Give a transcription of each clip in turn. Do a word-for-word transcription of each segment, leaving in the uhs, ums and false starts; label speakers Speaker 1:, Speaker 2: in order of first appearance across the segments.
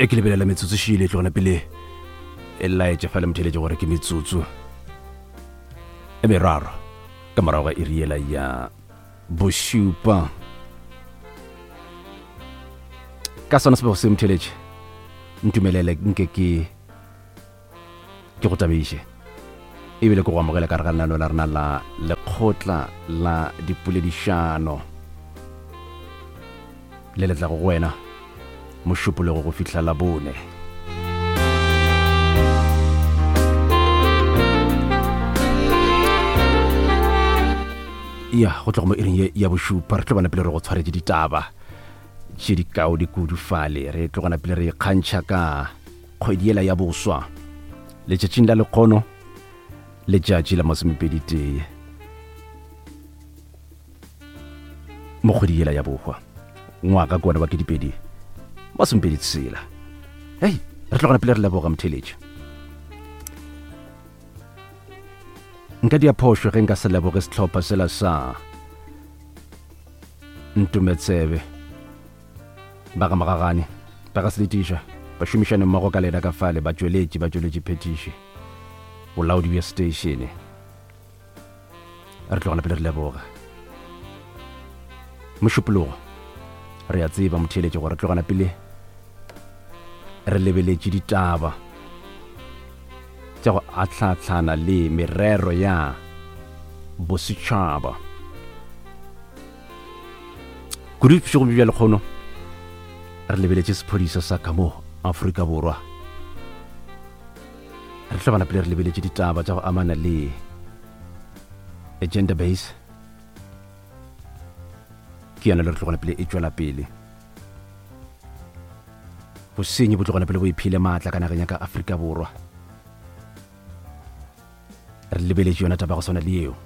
Speaker 1: e ke lebelela metsotso shile tlogona pele e laetša fela motheletše gore ke metsotso e meraro ka morago ga iriela ya bošupa ka sona sebego se motheletše ntumelele nke ke ke go tabiše ebile ke go amogela ka re ga lenaneo la rena la lekgotla la dipoledišano le letla go wena mošupolego go fihla la bone. Ya go tloga mo iring ya bošupa re tlobana pele re go tshwaretse ditaba tše di kao di kudufale re tlogana pele re kgantšha ka kgwedi ela ya boswa letšatšing la lekgono letšatši la masomepedi tee mo kgwedi ela ya bohwa ngwaka ke ona wa kedipedi masomepedi tshela. hei re tlogana pele re leboga motheletše nka diaphošwe ge nka se leboge sehlopha sela sa ntumetsebe ba ga magagane ba ga seletiša ba šomišane mmogo ka lena ka fale ba tšweletše ba tšweletše phetiši bolaodi bja statione re tlogana pele re leboga mošupologo re a tseba motheletše gore re tlogana pele re lebeletše ditaba tša go ahlahlana le merero ya bosetšhaba kudu pšego bja lekgono re lebeletše sephodisa sa ka mo Afrika Borwa re tlobana pele re lebeletše ditaba tša go amana le agenda base ke yana le re tlogana pele e tšwela pele bosenyi bo tlogana pele bo iphile maatla ka nageng ya ka Afrika Borwa re lebeletše yona taba go swana le eo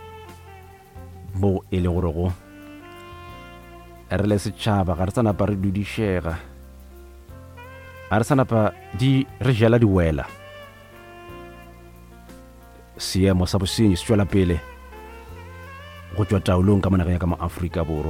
Speaker 1: mo e le gore go re le setšhaba ga re sa napa re dudišega ga re sa napa di re jela diwela seemo sa bosenyi se tšwela pele go tšwa taolong ka monageng ya ka mo Afrika Borwa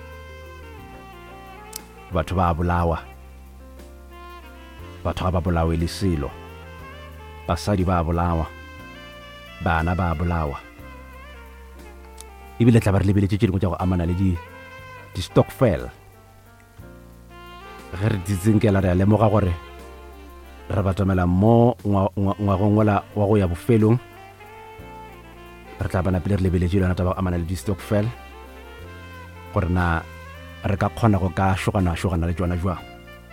Speaker 1: batho ba bolawa batho ga ba bolawe le selo basadi ba bolawa bana ba bolawa ebile tla ba re lebeletše tše dingwe tša go amana le di di stokvel ge re ditsinkela re a lemoga gore re batamela mo ngwagong wala wa go ya bofelong re tla bana pele re lebeletše yona taba go amana le di stokvel gore na re ka kgona go ka šogana-šogana le tšona jwang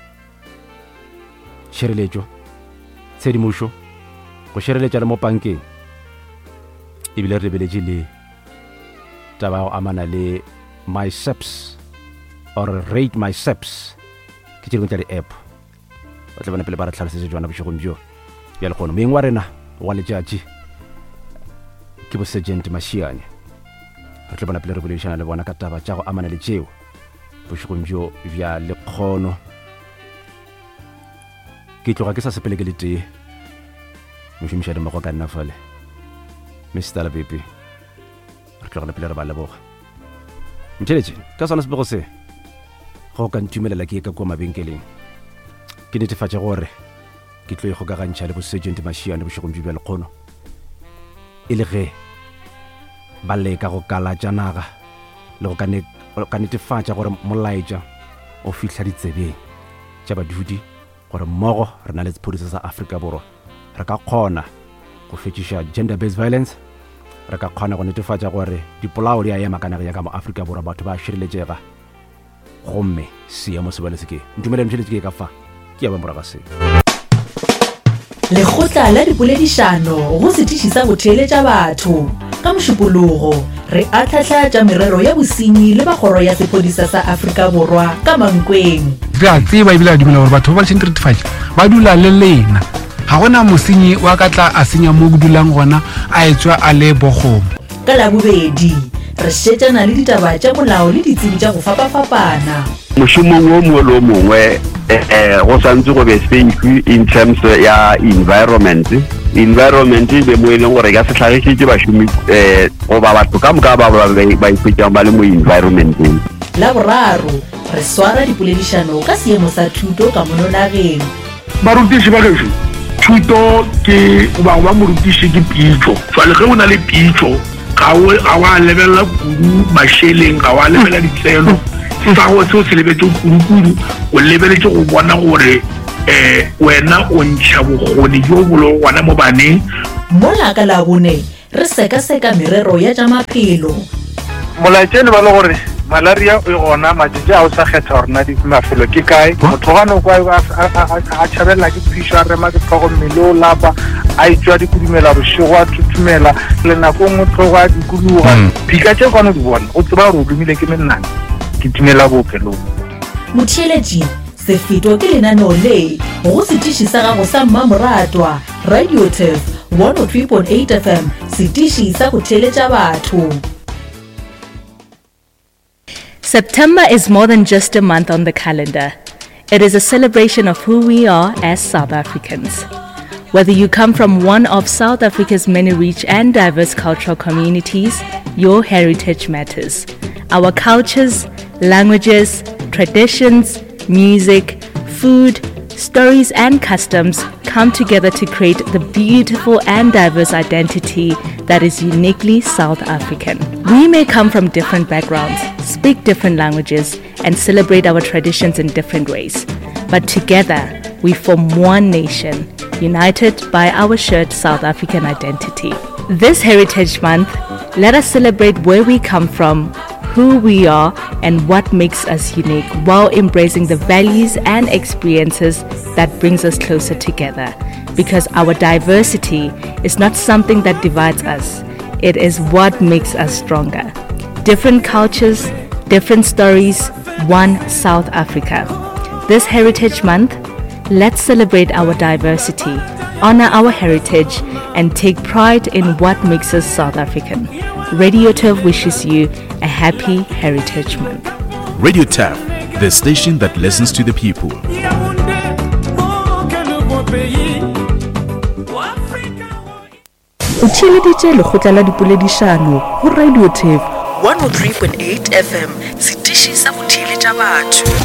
Speaker 1: tšhireletšo tshedimošo go šireletša le mo pankeng ebile re lebeletše le taba go amana le my seps or rate my seps ke tšedingwe tša di-app ba tla bana pele ba re tlhalosetse jwana bošegong bjo bja lekgono moeng wa rena wa letšatši ke bo Sergeant Mashiane re tla bana pele re boledišana le bona ka taba tša go amana le tšeo bošegong bjo bja lekgono ke tloga ke sa sepele ke le tee mošomišadi mmogo ka nna fale Mister Labepe re tlogana pele re ba leboga motheletše ka sona sepego se go ka ntumelela ke ye ka kua mabenkeleng ke netefatša gore ke tlo e kgokagantšha le bo Sergeant Mashiane bošegong bjo bja lekgono e le ge ba leka go kalatša naga le go ka netefatša gore molaetša o fihla ditsebeng tša badudi gore mmogo re na le sephodisa sa Afrika Borwa re ka kgona go fetšiša gender based violence re ka kgona go netefatša gore dipolao di a ema ka nageng ya ka mo Afrika Borwa batho ba šireletšega gomme seemo se bale se ke ntumelele motheletše ke ka fa ke ya ba moraga se
Speaker 2: lekgotla la dipoledišano go setiši sa go theeletša batho ka mošupologo re atlhahlatša merero ya bosenyi le bakgoro ya sephodisa sa Afrika Borwa ka mankweng
Speaker 3: re a tseba ebile a dumela gore batho ba ba lešeng retefatša ba dula le lena ga gona mosenyi wa ka tla a senya mo go dulang gona a etswa a le bogomo
Speaker 2: ka labobedi re šetšana le ditaba tša molao le ditsebi tša go fapafapana
Speaker 4: mošomong o mongwe le o mongwe go santse go be safe in terms ya environment environment be mo e leng gore ka se tlhagišitše bašomi goba batho ka moka ba ba ikhwetšang ba le mo environmenteng
Speaker 2: la boraro re swara dipoledišano ka seemo sa thuto ka mononageng.
Speaker 5: Barutiši ba gešo, thuto ke ba ba morutiši ke pitšo. Jwale ge o na le pitšo ga wa lebelela kudu mašeleng, ga wa lebelela ditlelo sa go se o se lebetse kudu-kudu, o lebeletse go bona gore eh wena o ntšha bokgoni jo bolo gona mo baneng.
Speaker 2: Mola ka labone re seka-seka merero ya tša maphelo.
Speaker 6: Molaetšene ba le gore malaria e gona matšatši a o sa kgetha gore na di mafelo ke kae. Motho gane kwa a tšhabelela ke phišo a rema ke tlhogommele o lapa a itswa dikudumela bošego a thuthumela le nako ngwe tlhogo a dikuluga phika tše kwane di bona o tseba gore o dumile ke mennane ke tumela bookelong.
Speaker 2: Motheeletši Sefeto ke lenaneo le go setiši sa gago sa mmamoratwa Radio Turf one oh three point eight F M, setiši sa go theeletša batho.
Speaker 7: September is more than just a month on the calendar. It is a celebration of who we are as South Africans. Whether you come from one of South Africa's many rich and diverse cultural communities, your heritage matters. Our cultures, languages, traditions, music, food, stories and customs come together to create the beautiful and diverse identity that is uniquely South African. We may come from different backgrounds, speak different languages, and celebrate our traditions in different ways. But together, we form one nation, united by our shared South African identity. This Heritage Month, let us celebrate where we come from, who we are, and what makes us unique, while embracing the values and experiences that brings us closer together. Because our diversity is not something that divides us, it is what makes us stronger. Different cultures, different stories, one South Africa. This Heritage Month, let's celebrate our diversity, honor our heritage, and take pride in what makes us South African. Radio Turf wishes you a happy Heritage Month.
Speaker 8: Radio Turf, the station that listens to the people.
Speaker 2: O theeleditše lekgotla la dipoledišano go Radio Turf one oh three point eight F M, setiši sa go theeletša batho.